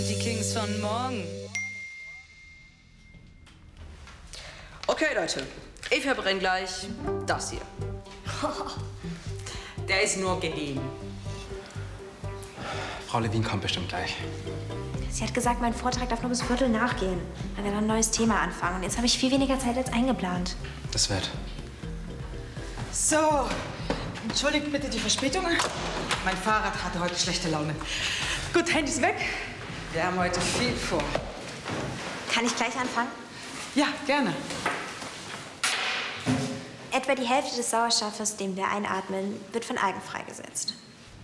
Die Kings von morgen. Okay, Leute. Ich verbrenne gleich das hier. Der ist nur gediehen. Frau Levin kommt bestimmt gleich. Sie hat gesagt, mein Vortrag darf nur bis Viertel nachgehen, weil wir dann ein neues Thema anfangen. Und jetzt habe ich viel weniger Zeit als eingeplant. Das wird. So, entschuldigt bitte die Verspätung. Mein Fahrrad hatte heute schlechte Laune. Gut, Handys weg. Wir haben heute viel vor. Kann ich gleich anfangen? Ja, gerne. Etwa die Hälfte des Sauerstoffes, den wir einatmen, wird von Algen freigesetzt.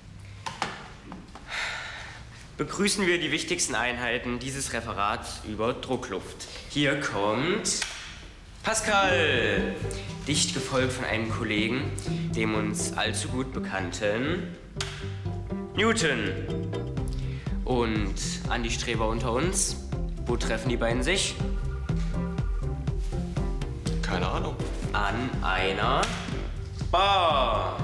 Begrüßen wir die wichtigsten Einheiten dieses Referats über Druckluft. Hier kommt Pascal, dicht gefolgt von einem Kollegen, dem uns allzu gut bekannten Newton. Und an die Streber unter uns, wo treffen die beiden sich? Keine Ahnung. An einer Bar.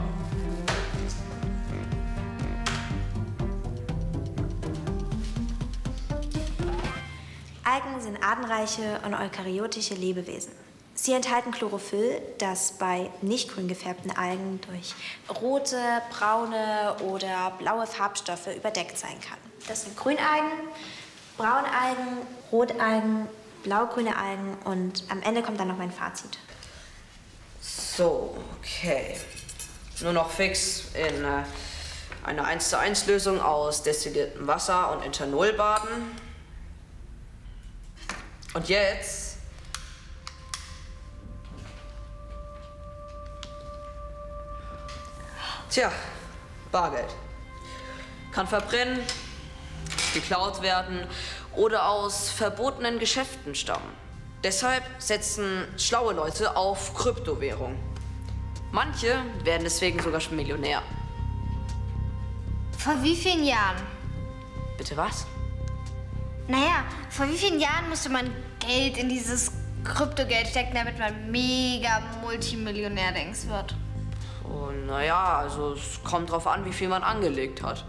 Algen sind artenreiche und eukaryotische Lebewesen. Sie enthalten Chlorophyll, das bei nicht grün gefärbten Algen durch rote, braune oder blaue Farbstoffe überdeckt sein kann. Das sind Grünalgen, Braunalgen, Rotalgen, blaugrüne Algen und am Ende kommt dann noch mein Fazit. So, okay. Nur noch fix in eine 1:1 Lösung aus destilliertem Wasser und Ethanol baden. Und jetzt tja, Bargeld. Kann verbrennen, geklaut werden oder aus verbotenen Geschäften stammen. Deshalb setzen schlaue Leute auf Kryptowährung. Manche werden deswegen sogar schon Millionär. Vor wie vielen Jahren? Bitte was? Naja, vor wie vielen Jahren musste man Geld in dieses Kryptogeld stecken, damit man mega Multimillionär-Dings wird? Oh, naja, also es kommt drauf an, wie viel man angelegt hat.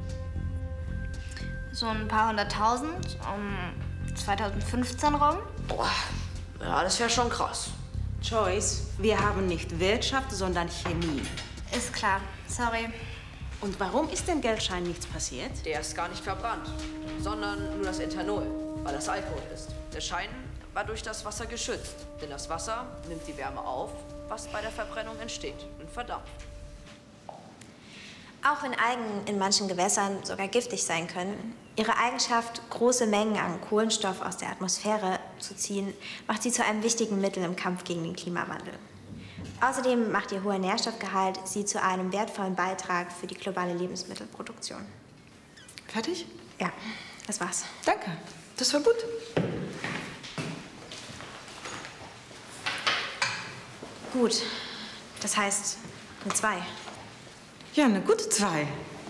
So ein paar hunderttausend, 2015 rum. Boah, ja, das wäre schon krass. Joyce, wir haben nicht Wirtschaft, sondern Chemie. Ist klar, sorry. Und warum ist dem Geldschein nichts passiert? Der ist gar nicht verbrannt, sondern nur das Ethanol, weil das Alkohol ist. Der Schein war durch das Wasser geschützt, denn das Wasser nimmt die Wärme auf, was bei der Verbrennung entsteht und verdampft. Auch wenn Algen in manchen Gewässern sogar giftig sein können, ihre Eigenschaft, große Mengen an Kohlenstoff aus der Atmosphäre zu ziehen, macht sie zu einem wichtigen Mittel im Kampf gegen den Klimawandel. Außerdem macht ihr hoher Nährstoffgehalt sie zu einem wertvollen Beitrag für die globale Lebensmittelproduktion. Fertig? Ja, das war's. Danke, das war gut. Gut, das heißt eine 2. Ja, eine gute 2.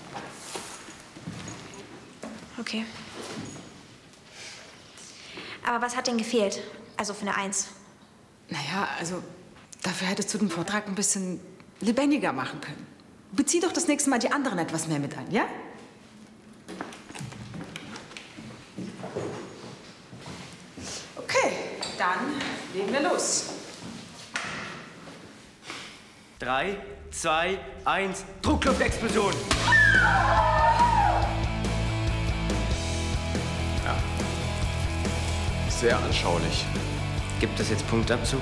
Okay. Aber was hat denn gefehlt? Also für eine 1? Naja, also dafür hättest du den Vortrag ein bisschen lebendiger machen können. Bezieh doch das nächste Mal die anderen etwas mehr mit ein, ja? Okay, dann legen wir los. 3, 2, 1, Druckluftexplosion! Ja. Sehr anschaulich. Gibt es jetzt Punktabzug?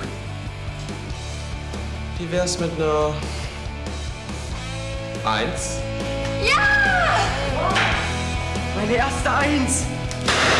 Wie wär's mit einer 1? Meine erste 1!